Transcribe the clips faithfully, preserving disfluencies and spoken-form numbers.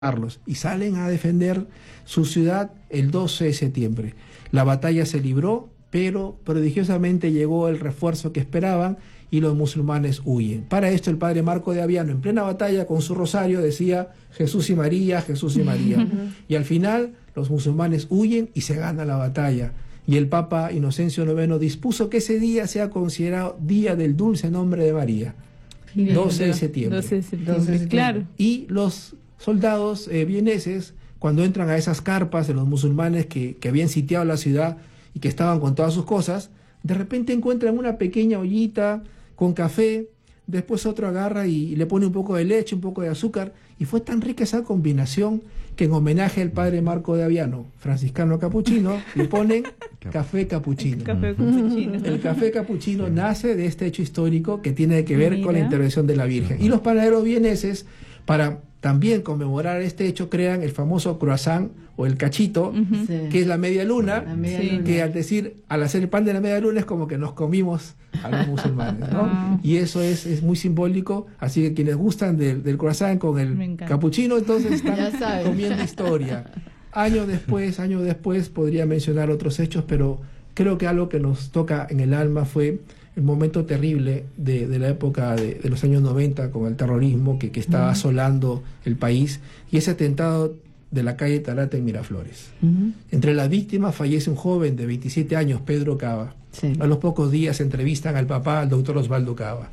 Carlos, y salen a defender su ciudad el doce de septiembre. La batalla se libró, pero prodigiosamente llegó el refuerzo que esperaban y los musulmanes huyen. Para esto el padre Marco de Aviano, en plena batalla con su rosario, decía Jesús y María, Jesús y María. Y al final los musulmanes huyen y se gana la batalla. Y el Papa Inocencio noveno dispuso que ese día sea considerado Día del Dulce Nombre de María. doce de septiembre. doce de septiembre, claro. Y los soldados eh, vieneses, cuando entran a esas carpas de los musulmanes que, que habían sitiado la ciudad y que estaban con todas sus cosas, de repente encuentran una pequeña ollita con café, después otro agarra y, y le pone un poco de leche, un poco de azúcar, y fue tan rica esa combinación que en homenaje al padre Marco de Aviano, franciscano capuchino, le ponen café capuchino. Café capuchino. El café capuchino nace de este hecho histórico que tiene que ver Mira. con la intervención de la Virgen. Y los panaderos vieneses, para también conmemorar este hecho, crean el famoso croissant o el cachito, Uh-huh. Sí. que es la media luna, La media Sí. luna. que al decir, al hacer el pan de la media luna es como que nos comimos a los musulmanes, ¿no? Ah. Y eso es, es muy simbólico, así que quienes gustan del, del croissant con Me el encanta. capuchino, entonces Ya están saben. comiendo historia. Años después, años después, podría mencionar otros hechos, pero creo que algo que nos toca en el alma fue el momento terrible de, de la época de, de los años noventa con el terrorismo que, que estaba Ujú. asolando el país, y ese atentado de la calle Tarata en Miraflores. Ujú. Entre las víctimas fallece un joven de veintisiete años, Pedro Cava. Sí. A los pocos días entrevistan al papá, al doctor Osvaldo Cava.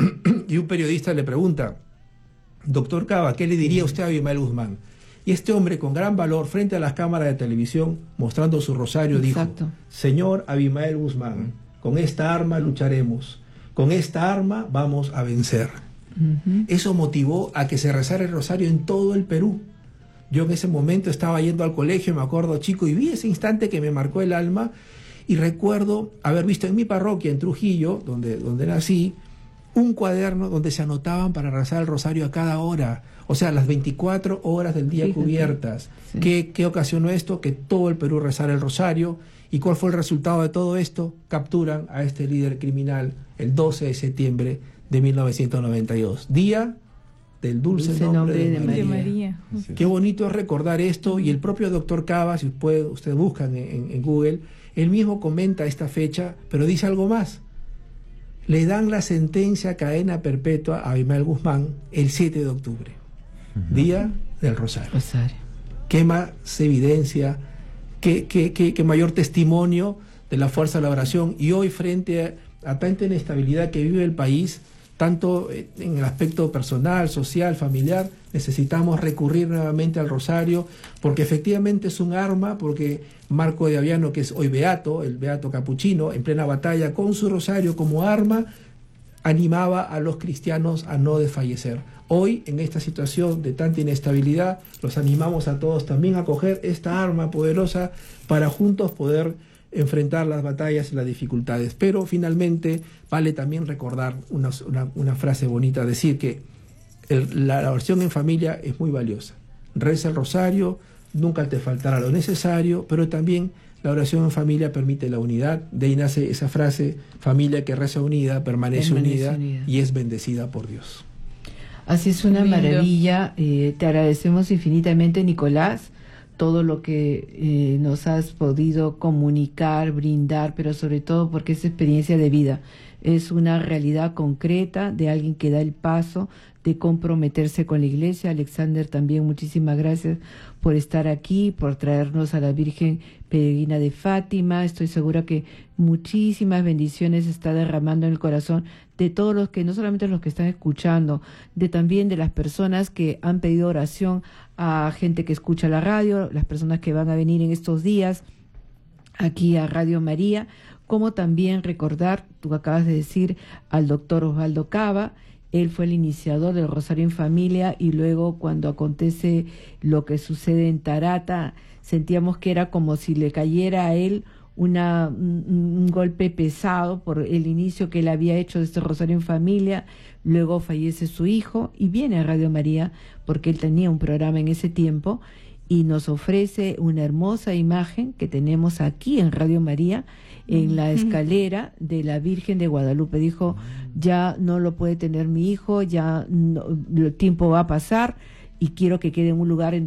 Y un periodista le pregunta, doctor Cava, ¿qué le diría usted a Abimael Guzmán? Y este hombre, con gran valor, frente a las cámaras de televisión, mostrando su rosario, Exacto. dijo, señor Abimael Guzmán, con esta arma lucharemos, con esta arma vamos a vencer. Ujú. Eso motivó a que se rezara el rosario en todo el Perú. Yo en ese momento estaba yendo al colegio, me acuerdo chico, y vi ese instante que me marcó el alma, y recuerdo haber visto en mi parroquia, en Trujillo, donde, donde nací, un cuaderno donde se anotaban para rezar el rosario a cada hora, o sea, las veinticuatro horas del día Fíjate. cubiertas. Sí. ¿Qué, ¿Qué ocasionó esto? Que todo el Perú rezara el rosario. ¿Y cuál fue el resultado de todo esto? Capturan a este líder criminal el doce de septiembre de mil novecientos noventa y dos, día del dulce, Dulce nombre, nombre de, de María. De María. Qué bonito es recordar esto, y el propio doctor Cava, si puede, ustedes buscan en, en- en Google, él mismo comenta esta fecha, pero dice algo más. Le dan la sentencia a cadena perpetua a Abimael Guzmán el siete de octubre, día del Rosario. Rosario. Qué más evidencia, qué, qué, qué, qué mayor testimonio de la fuerza de la oración. Y hoy, frente a, a tanta inestabilidad que vive el país, tanto eh, en el aspecto personal, social, familiar, necesitamos recurrir nuevamente al rosario, porque efectivamente es un arma, porque Marco de Aviano, que es hoy beato, el beato capuchino, en plena batalla con su rosario como arma, animaba a los cristianos a no desfallecer. Hoy, en esta situación de tanta inestabilidad, los animamos a todos también a coger esta arma poderosa para juntos poder enfrentar las batallas y las dificultades. Pero finalmente vale también recordar una, una, una frase bonita, decir que el, la, la oración en familia es muy valiosa. Reza el rosario, nunca te faltará lo necesario, pero también la oración en familia permite la unidad. De ahí nace esa frase, familia que reza unida, permanece, Permanece unida, unida. y es bendecida por Dios. Así es, una Lindo. maravilla. Eh, te agradecemos infinitamente, Nicolás, todo lo que eh, nos has podido comunicar, brindar, pero sobre todo porque es experiencia de vida. Es una realidad concreta de alguien que da el paso de comprometerse con la iglesia. Alexander, también muchísimas gracias por estar aquí, por traernos a la Virgen Peregrina de Fátima. Estoy segura que muchísimas bendiciones está derramando en el corazón de todos los que, no solamente los que están escuchando, de también de las personas que han pedido oración, a gente que escucha la radio, las personas que van a venir en estos días aquí a Radio María, como también recordar, tú acabas de decir, al doctor Osvaldo Cava. Él fue el iniciador del Rosario en Familia, y luego cuando acontece lo que sucede en Tarata, sentíamos que era como si le cayera a él una, un, un golpe pesado por el inicio que él había hecho de este Rosario en Familia. Luego fallece su hijo y viene a Radio María porque él tenía un programa en ese tiempo y nos ofrece una hermosa imagen que tenemos aquí en Radio María, en la escalera de la Virgen de Guadalupe. Dijo, ya no lo puede tener mi hijo, ya no, el tiempo va a pasar, y quiero que quede en un lugar en